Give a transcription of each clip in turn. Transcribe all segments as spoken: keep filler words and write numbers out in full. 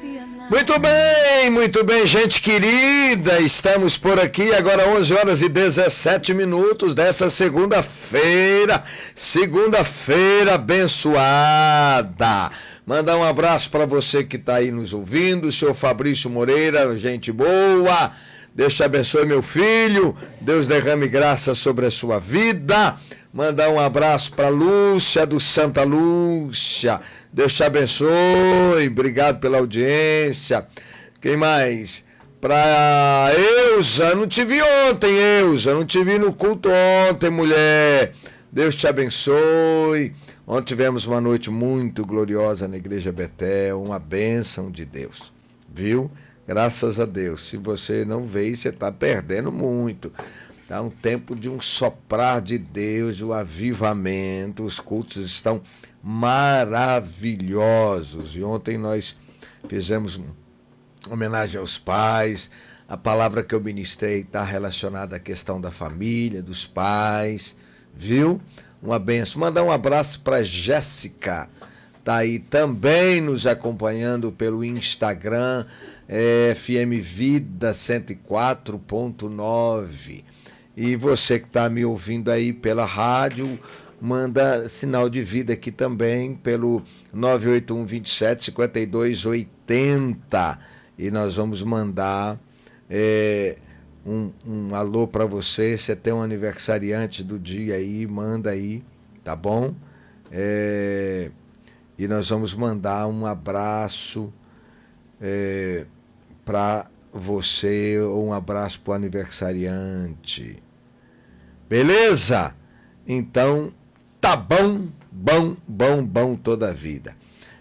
Muito bem, muito bem, gente querida, estamos por aqui agora onze horas e dezessete minutos dessa segunda-feira, segunda-feira abençoada. Mandar um abraço para você que está aí nos ouvindo, o senhor Fabrício Moreira, gente boa, Deus te abençoe, meu filho, Deus derrame graça sobre a sua vida. Mandar um abraço para Lúcia, do Santa Lúcia, Deus te abençoe, obrigado pela audiência. Quem mais? Para Eusa, não te vi ontem, Eusa, não te vi no culto ontem, mulher. Deus te abençoe. Ontem tivemos uma noite muito gloriosa na Igreja Betel, uma bênção de Deus, viu? Graças a Deus. Se você não veio, você está perdendo muito. Está um tempo de um soprar de Deus, o avivamento, os cultos estão maravilhosos. E ontem nós fizemos homenagem aos pais, a palavra que eu ministrei está relacionada à questão da família, dos pais, viu? Uma benção. Mandar um abraço para Jéssica, está aí também nos acompanhando pelo Instagram, é, F M Vida cento e quatro ponto nove. E você que está me ouvindo aí pela rádio, manda sinal de vida aqui também pelo nove oito um, vinte e sete, cinquenta e dois, oitenta. E nós vamos mandar é, um, um alô para você. Você tem um aniversariante do dia aí, manda aí, tá bom? É, e nós vamos mandar um abraço é, para você, ou um abraço para o aniversariante. Beleza? Então, tá bom, bom, bom, bom toda a vida.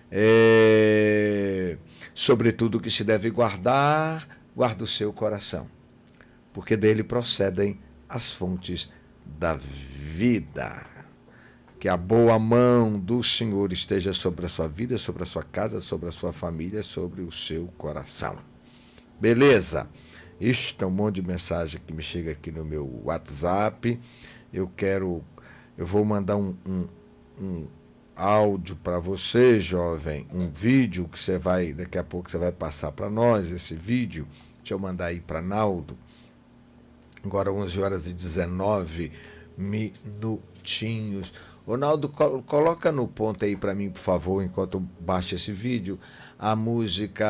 É... Sobretudo o que se deve guardar, guarda o seu coração, porque dele procedem as fontes da vida. Que a boa mão do Senhor esteja sobre a sua vida, sobre a sua casa, sobre a sua família, sobre o seu coração. Beleza? Isto é um monte de mensagem que me chega aqui no meu WhatsApp. Eu quero, eu vou mandar um, um, um áudio para você, jovem, um vídeo que você vai, daqui a pouco você vai passar para nós, esse vídeo. Deixa eu mandar aí para Naldo. Agora onze horas e dezenove minutinhos. Ô Naldo, coloca no ponto aí para mim, por favor, enquanto eu baixo esse vídeo, a música...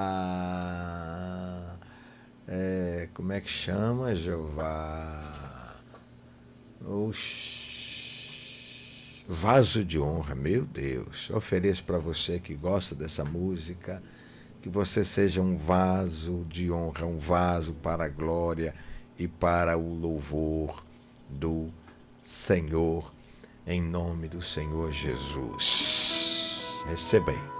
É, como é que chama, Jeová? Oxi, Vaso de Honra, meu Deus. Eu ofereço para você que gosta dessa música, que você seja um vaso de honra, um vaso para a glória e para o louvor do Senhor, em nome do Senhor Jesus. Receba aí.